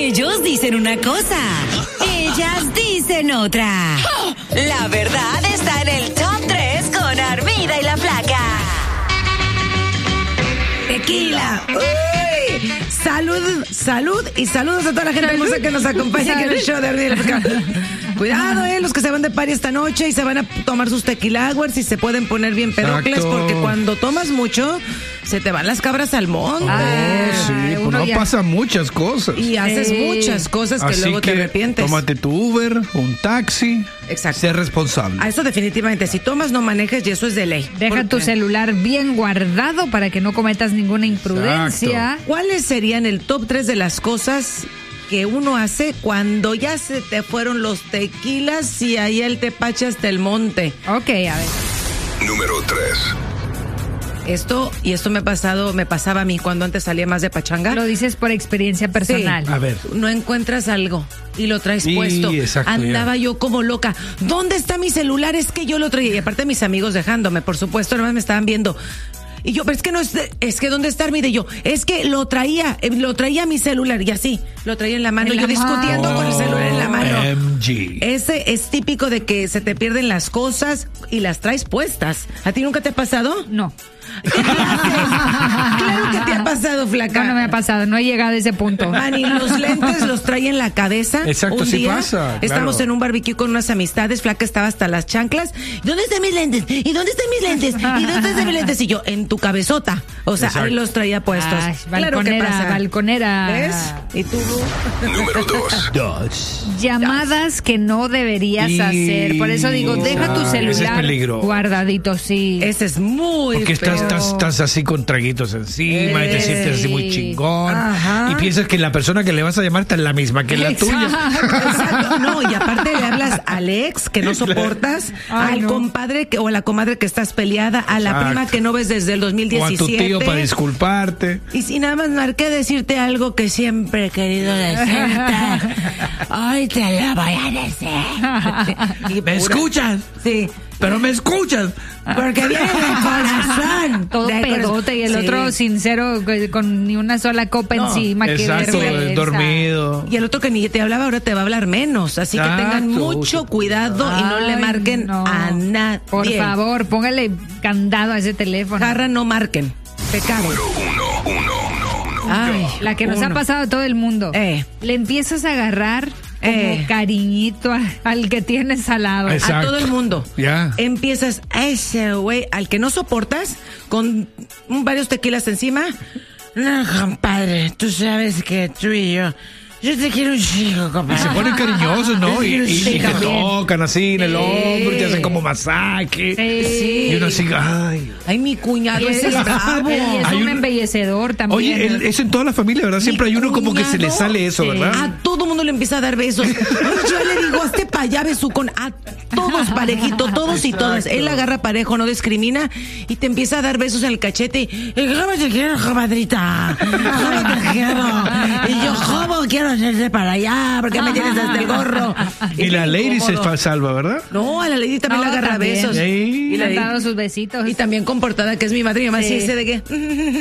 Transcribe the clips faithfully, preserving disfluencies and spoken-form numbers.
Ellos dicen una cosa, ellas dicen otra. La verdad está en el top tres con Armida y la Flaca. Tequila. Uy. Salud, salud y saludos a toda la gente hermosa que nos acompaña aquí en el show de Armida y la Flaca. Cuidado, eh, los que se van de party esta noche y se van a tomar sus tequila hours y se pueden poner bien pedocles, porque cuando tomas mucho se te van las cabras al monte. Oh, ah, sí, pues no ya... pasan muchas cosas. Y haces sí. muchas cosas que Así luego que te arrepientes. Tómate tu Uber, un taxi. Exacto. Sé responsable. A eso definitivamente. Si tomas, no manejes y eso es de ley. Deja ¿Por tu qué? celular bien guardado para que no cometas ninguna imprudencia. Exacto. ¿Cuáles serían el top tres de las cosas que uno hace cuando ya se te fueron los tequilas y ahí el tepache hasta el monte? Ok, a ver. Número tres. Esto, y esto me ha pasado, me pasaba a mí cuando antes salía más de pachanga. Lo dices por experiencia personal. Sí. A ver. No encuentras algo y lo traes Sí, puesto. exacto, Andaba ya. yo como loca. ¿Dónde está mi celular? Es que yo lo traía. Y aparte mis amigos dejándome, por supuesto, nomás me estaban viendo. Y yo, pero es que no es, es que ¿dónde está Armida? Y yo, es que lo traía, eh, lo traía mi celular, y así, lo traía en la mano, En yo la discutiendo mano. con el celular en la mano. M G. Ese es típico de que se te pierden las cosas y las traes puestas. ¿A ti nunca te ha pasado? No. Claro que te ha pasado, Flaca. No, no me ha pasado, no he llegado a ese punto. Manny, los lentes los trae en la cabeza. Exacto, un sí día, pasa, claro. Estamos en un barbecue con unas amistades, Flaca estaba hasta las chanclas. ¿Dónde están mis lentes? ¿Y dónde están mis lentes? ¿Y dónde están mis lentes? Y yo, en tu cabezota. O sea, Exacto. ahí los traía puestos. Ay, Claro que balconera, pasa. balconera. ¿Ves? ¿Y tú? Número dos. Dos. Llamadas que no deberías Y- hacer. Por eso digo, deja tu Ah, ese es celular peligro. guardadito, sí. Ese es muy Porque estás, feo. estás, estás así con traguitos encima y te Eh, sientes así muy chingón. Ajá. Y piensas que la persona que le vas a llamar está la misma que la tuya. Exacto, no, y aparte le hablas al ex que no soportas, Ay, al no. compadre que, o a la comadre que estás peleada, a la Exacto. prima que no ves desde el dos mil O a tu diecisiete. tío para disculparte. Y si nada más marqué a decirte algo que siempre he querido decirte, hoy te lo voy a decir. Y ¿Me pura- escuchas? Sí. Pero me escuchas. Porque viene del corazón. Todo Del corazón. pedote y el Sí. otro sincero que- con ni una sola copa No, encima. Qué Exacto, vergüenza. dormido. Y el otro que ni te hablaba ahora te va a hablar menos. Así que tengan Exacto. mucho cuidado y no le Ay, marquen no. a nadie. Por favor, póngale candado a ese teléfono. Jarra, no marquen. Pecado. Número uno, uno, uno, uno. Ay, La que nos uno. ha pasado a todo el mundo. Eh. Le empiezas a agarrar como Eh. cariñito a- al que tienes al lado. Es- A Exacto. todo el mundo. Ya. Empiezas a ese güey al que no soportas con un- varios tequilas encima. No, compadre, tú sabes que tú y yo. Yo te quiero un chico, Y compadre. se ponen cariñosos, ¿no? Y, y- Sí, y te también. tocan así en el Sí. hombro y te hacen como masaje. Sí. Y uno así, ay. Ay, mi cuñado, Y es, ese es bravo. y es Hay un, un- embellecedor también. Oye, el- eso en toda la familia, ¿verdad? Siempre Mi hay uno como que se le cuñado, sale eso, sí. ¿verdad? A todo mundo le empieza a dar besos. Ay, yo le digo, hazte para allá, besucón. A todos parejito, todos y todas. Él agarra parejo, no discrimina y te empieza a dar besos en el cachete. Y, ¿cómo te quiero, comadrita? ¿Cómo te quiero? Y yo, ¿cómo quiero hacerte para allá? Porque me tienes hasta el gorro. Y la bien lady se incómodo. fa- salva, ¿verdad? No, a la lady también No, le agarra también. besos. Sí. Y, la Le han lady- dado sus besitos. y también comportada, que es mi madre, y mamá, Sí. sí, ese de qué.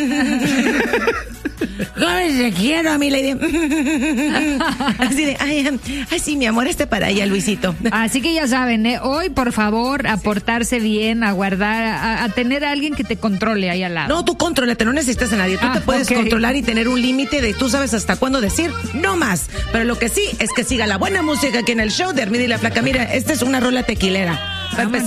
¿Cómo te quiero a mi lady? Así de, ay, ay, sí, mi amor, este para allá, Luisito. Así que ya saben, ¿eh? Hoy, por favor, a portarse bien, a guardar, a, a tener a alguien que te controle ahí al lado. No, tú contrólate, no necesitas a nadie. Tú Ah, te puedes ok. controlar y tener un límite de tú sabes hasta cuándo decir no más. Pero lo que sí es que siga la buena música aquí en el show de Armida y la Flaca. Mira, esta es una rola tequilera. Para empezar.